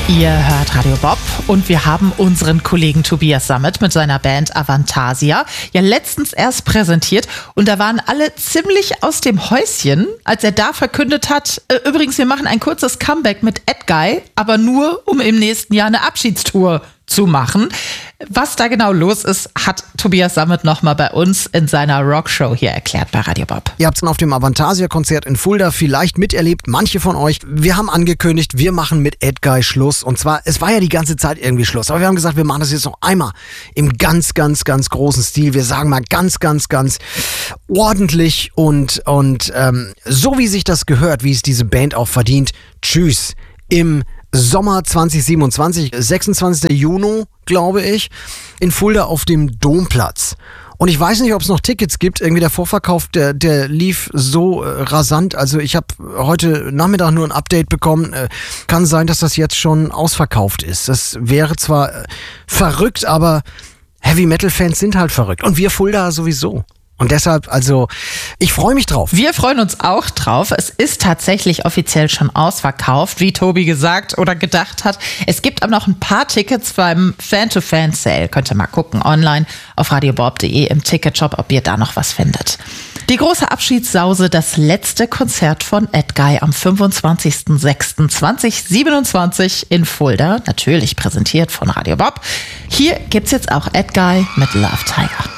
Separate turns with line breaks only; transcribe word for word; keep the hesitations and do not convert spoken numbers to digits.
Ihr hört Radio Bob und wir haben unseren Kollegen Tobias Sammet mit seiner Band Avantasia ja letztens erst präsentiert und da waren alle ziemlich aus dem Häuschen, als er da verkündet hat, äh, übrigens, wir machen ein kurzes Comeback mit Edguy, aber nur, um im nächsten Jahr eine Abschiedstour zu machen. Was da genau los ist, hat Tobias Sammet nochmal bei uns in seiner Rockshow hier erklärt bei Radio Bob.
Ihr habt es auf dem Avantasia-Konzert in Fulda vielleicht miterlebt, manche von euch. Wir haben angekündigt, wir machen mit Edguy Schluss. Und zwar, es war ja die ganze Zeit irgendwie Schluss. Aber wir haben gesagt, wir machen das jetzt noch einmal im ganz, ganz, ganz großen Stil. Wir sagen mal ganz, ganz, ganz ordentlich und, und ähm, so wie sich das gehört, wie es diese Band auch verdient. Tschüss. Im Sommer zwanzig siebenundzwanzig, sechsundzwanzigsten Juni, glaube ich, in Fulda auf dem Domplatz. Und ich weiß nicht, ob es noch Tickets gibt. Irgendwie der Vorverkauf, der, der lief so äh, rasant. Also ich habe heute Nachmittag nur ein Update bekommen. Äh, kann sein, dass das jetzt schon ausverkauft ist. Das wäre zwar äh, verrückt, aber Heavy-Metal-Fans sind halt verrückt. Und wir Fulda sowieso. Und deshalb, also, ich freue mich drauf.
Wir freuen uns auch drauf. Es ist tatsächlich offiziell schon ausverkauft, wie Tobi gesagt oder gedacht hat. Es gibt aber noch ein paar Tickets beim Fan-to-Fan-Sale. Könnt ihr mal gucken online auf radiobob punkt de im Ticketshop, ob ihr da noch was findet. Die große Abschiedssause, das letzte Konzert von Edguy am fünfundzwanzigsten sechsten zweitausendsiebenundzwanzig in Fulda. Natürlich präsentiert von Radio Bob. Hier gibt's jetzt auch Edguy mit Love Tiger.